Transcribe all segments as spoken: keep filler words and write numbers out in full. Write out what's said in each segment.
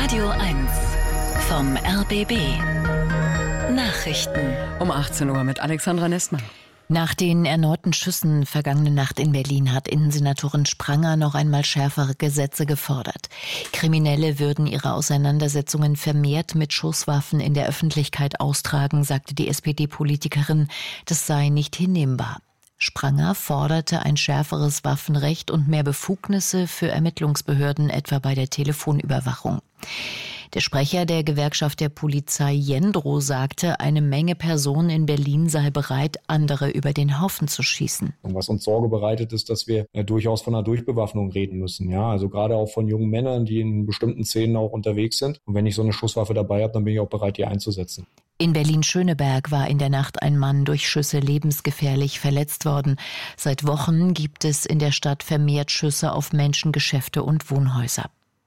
Radio eins vom R B B. Nachrichten. Um achtzehn Uhr mit Alexandra Nestmann. Nach den erneuten Schüssen vergangene Nacht in Berlin hat Innensenatorin Spranger noch einmal schärfere Gesetze gefordert. Kriminelle würden ihre Auseinandersetzungen vermehrt mit Schusswaffen in der Öffentlichkeit austragen, sagte die S P D-Politikerin. Das sei nicht hinnehmbar. Spranger forderte ein schärferes Waffenrecht und mehr Befugnisse für Ermittlungsbehörden, etwa bei der Telefonüberwachung. Der Sprecher der Gewerkschaft der Polizei Jendro sagte, eine Menge Personen in Berlin sei bereit, andere über den Haufen zu schießen. Und was uns Sorge bereitet, ist, dass wir ja durchaus von einer Durchbewaffnung reden müssen. Ja, also gerade auch von jungen Männern, die in bestimmten Szenen auch unterwegs sind. Und wenn ich so eine Schusswaffe dabei habe, dann bin ich auch bereit, die einzusetzen. In Berlin-Schöneberg war in der Nacht ein Mann durch Schüsse lebensgefährlich verletzt worden. Seit Wochen gibt es in der Stadt vermehrt Schüsse auf Menschen, Geschäfte und Wohnhäuser.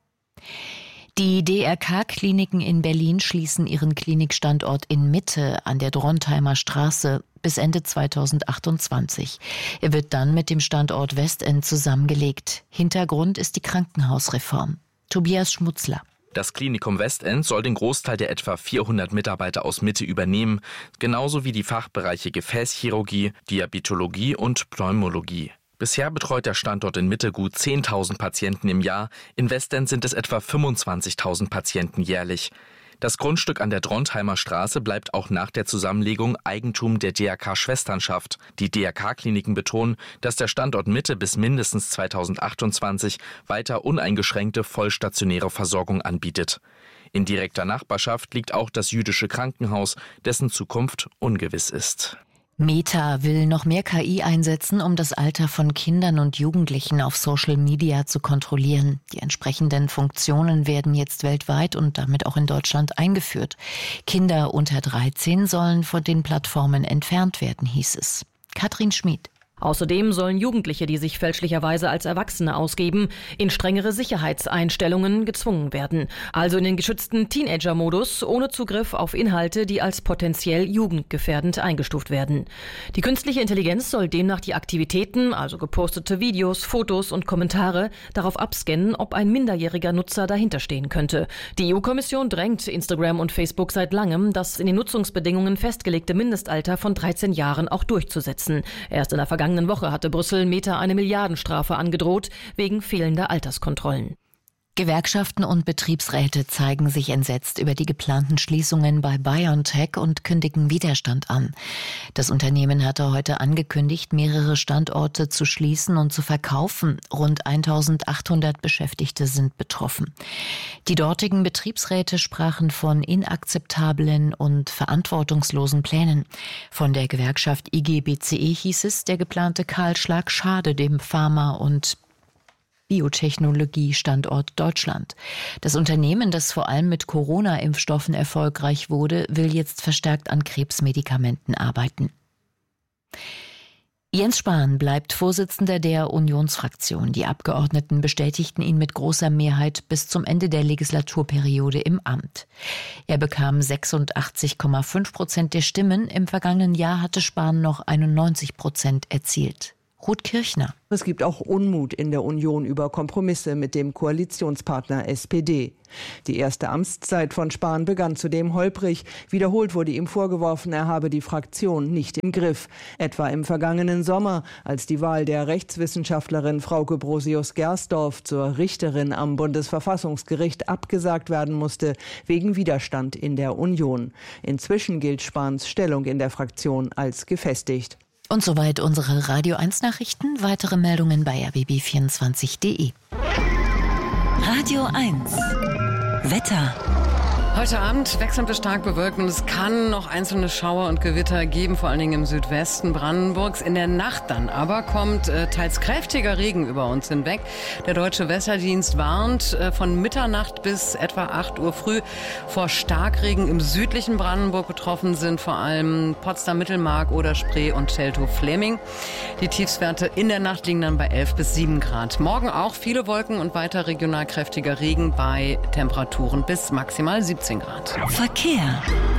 Die D R K-Kliniken in Berlin schließen ihren Klinikstandort in Mitte an der Drontheimer Straße bis Ende zweitausendachtundzwanzig. Er wird dann mit dem Standort Westend zusammengelegt. Hintergrund ist die Krankenhausreform. Tobias Schmutzler. Das Klinikum Westend soll den Großteil der etwa vierhundert Mitarbeiter aus Mitte übernehmen, genauso wie die Fachbereiche Gefäßchirurgie, Diabetologie und Pneumologie. Bisher betreut der Standort in Mitte gut zehntausend Patienten im Jahr, in Westend sind es etwa fünfundzwanzigtausend Patienten jährlich. Das Grundstück an der Drontheimer Straße bleibt auch nach der Zusammenlegung Eigentum der D R K-Schwesternschaft. Die D R K-Kliniken betonen, dass der Standort Mitte bis mindestens zweitausendachtundzwanzig weiter uneingeschränkte vollstationäre Versorgung anbietet. In direkter Nachbarschaft liegt auch das jüdische Krankenhaus, dessen Zukunft ungewiss ist. Meta will noch mehr K I einsetzen, um das Alter von Kindern und Jugendlichen auf Social Media zu kontrollieren. Die entsprechenden Funktionen werden jetzt weltweit und damit auch in Deutschland eingeführt. Kinder unter dreizehn sollen von den Plattformen entfernt werden, hieß es. Katrin Schmid. Außerdem sollen Jugendliche, die sich fälschlicherweise als Erwachsene ausgeben, in strengere Sicherheitseinstellungen gezwungen werden. Also in den geschützten Teenager-Modus ohne Zugriff auf Inhalte, die als potenziell jugendgefährdend eingestuft werden. Die künstliche Intelligenz soll demnach die Aktivitäten, also gepostete Videos, Fotos und Kommentare, darauf abscannen, ob ein minderjähriger Nutzer dahinterstehen könnte. Die E U-Kommission drängt Instagram und Facebook seit langem, das in den Nutzungsbedingungen festgelegte Mindestalter von dreizehn Jahren auch durchzusetzen. Erst in der Vergangenheit In der Woche hatte Brüssel Meta eine Milliardenstrafe angedroht wegen fehlender Alterskontrollen. Gewerkschaften und Betriebsräte zeigen sich entsetzt über die geplanten Schließungen bei BioNTech und kündigen Widerstand an. Das Unternehmen hatte heute angekündigt, mehrere Standorte zu schließen und zu verkaufen. Rund eintausendachthundert Beschäftigte sind betroffen. Die dortigen Betriebsräte sprachen von inakzeptablen und verantwortungslosen Plänen. Von der Gewerkschaft I G B C E hieß es, der geplante Kahlschlag schade dem Pharma- und Biotechnologie-Standort Deutschland. Das Unternehmen, das vor allem mit Corona-Impfstoffen erfolgreich wurde, will jetzt verstärkt an Krebsmedikamenten arbeiten. Jens Spahn bleibt Vorsitzender der Unionsfraktion. Die Abgeordneten bestätigten ihn mit großer Mehrheit bis zum Ende der Legislaturperiode im Amt. Er bekam sechsundachtzig Komma fünf Prozent der Stimmen. Im vergangenen Jahr hatte Spahn noch einundneunzig Prozent erzielt. Ruth Kirchner. Es gibt auch Unmut in der Union über Kompromisse mit dem Koalitionspartner S P D. Die erste Amtszeit von Spahn begann zudem holprig. Wiederholt wurde ihm vorgeworfen, er habe die Fraktion nicht im Griff. Etwa im vergangenen Sommer, als die Wahl der Rechtswissenschaftlerin Frauke Brosius-Gersdorf zur Richterin am Bundesverfassungsgericht abgesagt werden musste, wegen Widerstand in der Union. Inzwischen gilt Spahns Stellung in der Fraktion als gefestigt. Und soweit unsere Radio eins Nachrichten. Weitere Meldungen bei r b b vierundzwanzig punkt de. Radio eins. Wetter. Heute Abend wechselnd bis stark bewölkt und es kann noch einzelne Schauer und Gewitter geben, vor allen Dingen im Südwesten Brandenburgs. In der Nacht dann aber kommt äh, teils kräftiger Regen über uns hinweg. Der Deutsche Wetterdienst warnt äh, von Mitternacht bis etwa acht Uhr früh vor Starkregen im südlichen Brandenburg. Betroffen sind vor allem Potsdam, Mittelmark, oder Spree und Teltow-Fläming. Die Tiefstwerte in der Nacht liegen dann bei elf bis sieben Grad. Morgen auch viele Wolken und weiter regional kräftiger Regen bei Temperaturen bis maximal siebzehn Grad. Verkehr.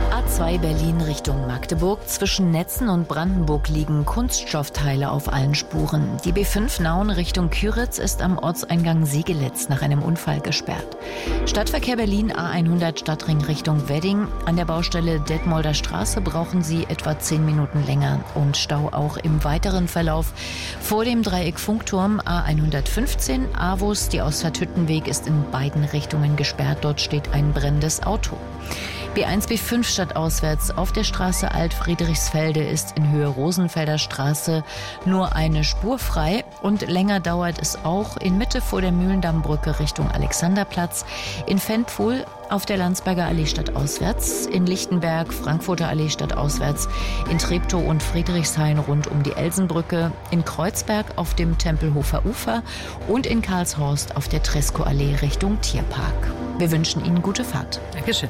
A zwei Berlin Richtung Magdeburg. Zwischen Netzen und Brandenburg liegen Kunststoffteile auf allen Spuren. Die B fünf Nauen Richtung Küritz ist am Ortseingang Segeletz nach einem Unfall gesperrt. Stadtverkehr Berlin A hundert Stadtring Richtung Wedding. An der Baustelle Detmolder Straße brauchen Sie etwa zehn Minuten länger. Und Stau auch im weiteren Verlauf. Vor dem Dreieck Funkturm A hundertfünfzehn. Avus, die Ausfahrt-Hüttenweg ist in beiden Richtungen gesperrt. Dort steht ein brennendes Auto. B eins B fünf stadtauswärts auf der Straße Alt-Friedrichsfelde ist in Höhe Rosenfelder Straße nur eine Spur frei und länger dauert es auch in Mitte vor der Mühlendammbrücke Richtung Alexanderplatz, in Ventpfuhl auf der Landsberger Allee stadtauswärts, in Lichtenberg, Frankfurter Allee stadtauswärts, in Treptow und Friedrichshain rund um die Elsenbrücke, in Kreuzberg auf dem Tempelhofer Ufer und in Karlshorst auf der Tresco-Allee Richtung Tierpark. Wir wünschen Ihnen gute Fahrt. Dankeschön.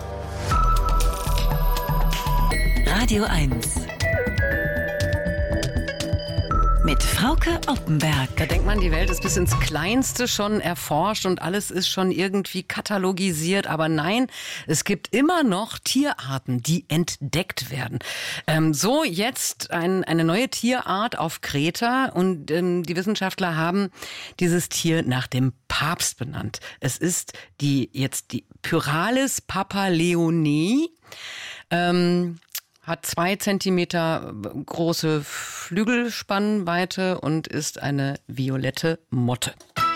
Radio eins. Mit Frauke Oppenberg. Da denkt man, die Welt ist bis ins Kleinste schon erforscht und alles ist schon irgendwie katalogisiert. Aber nein, es gibt immer noch Tierarten, die entdeckt werden. Ähm, so jetzt ein, eine neue Tierart auf Kreta und ähm, die Wissenschaftler haben dieses Tier nach dem Papst benannt. Es ist die jetzt die Pyralis papaleonei. Ähm, hat zwei Zentimeter große Flügelspannweite und ist eine violette Motte.